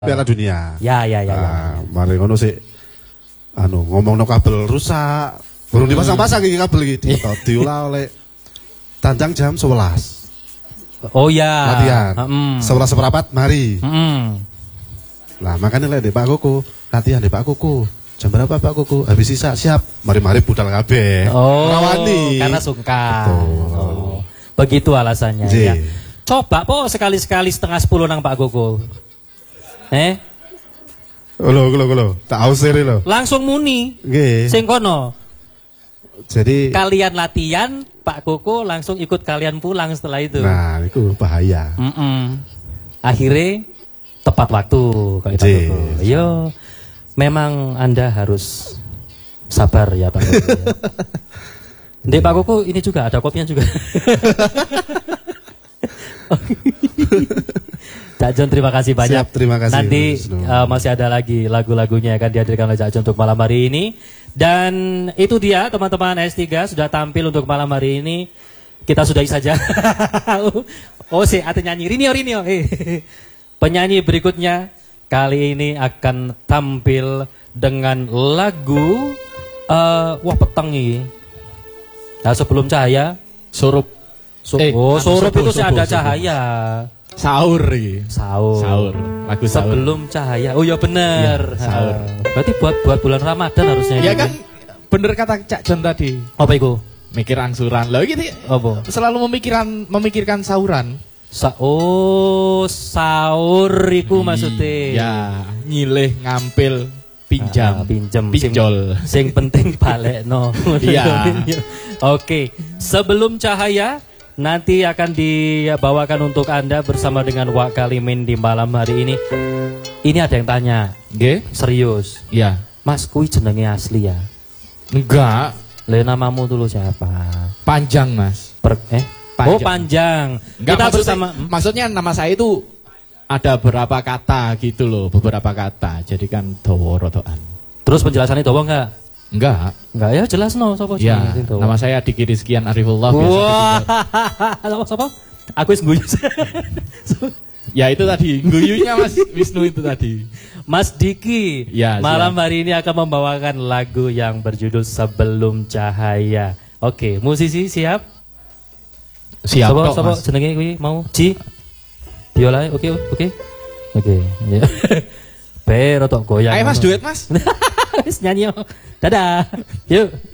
Piala Dunia. Ya. Mari ngono sih. Ngomong no kabel rusak. Burung dipasang-pasang iki kabel iki. Diolah oleh tandang jam 11. Oh ya. Latihan. 11 seperempat mari. Lah makanya lek Pak Koko, latihan Pak Koko. Jam berapa Pak Koko? Habis sisa siap. Mari-mari budal kabeh. Rawani. Karena sungkan. Betul. Begitu alasannya ya. Coba po sekali-sekali setengah 10 nang Pak Koko. Lo. Tak ausir lo. Langsung muni. Nggih. Sing kono. Jadi kalian latihan, Pak Koko langsung ikut kalian pulang setelah itu. Nah, itu bahaya. Akhirnya tepat waktu Pak Koko. Yo, memang Anda harus sabar ya Pak Koko. Ndek Pak Koko ini juga ada kopinya juga. Cak Jon terima kasih banyak. Siap, terima kasih. Nanti masih ada lagi lagu-lagunya akan dihadirkan oleh Cak Jon untuk malam hari ini. Dan itu dia teman-teman S3 sudah tampil untuk malam hari ini. Kita sudahi saja. Ate nyanyi Rinio. Penyanyi berikutnya kali ini akan tampil dengan lagu peteng ini. Nah, sebelum cahaya surup itu sih ada cahaya. Sahur. Lagu sahur. Sebelum cahaya. Oh ya bener. Ya, sahur. Berarti buat bulan Ramadan harusnya. Ya kan bener kata Cak Jon tadi. Apa itu? Mikir angsuran. Loh gitu. Apa? Selalu memikirkan sahuran. Sahur iku maksudnya. Ya, nyilih ngampil pinjam. Pinjol. Sing penting balekno. Iya. Oke, sebelum cahaya nanti akan dibawakan untuk Anda bersama dengan Wak Kalimin di malam hari ini. Ini ada yang tanya. Nggih? Serius? Iya. Mas kui jenenge asli ya? Enggak. Namamu dulu siapa? Panjang, Mas. Panjang. Oh, Panjang. Enggak, maksudnya nama saya itu ada beberapa kata gitu loh, beberapa kata. Jadi kan dawa rodoan. Terus penjelasannya dawa enggak? Enggak ya, jelas no sapa ya, nama saya Diki Rizkian Arifullah. Wah. Sapa? Aku wis guyu. Ya itu tadi, guyunya Mas Wisnu itu tadi. Mas Diki, ya, malam hari ini akan membawakan lagu yang berjudul Sebelum Cahaya. Oke, musisi siap? Siap kok, Mas. Jenenge kuwi mau Ji. Biola, oke. Rotok goyang. Ayo Mas, duet Mas. Nyanyi. Dadah. Yuk.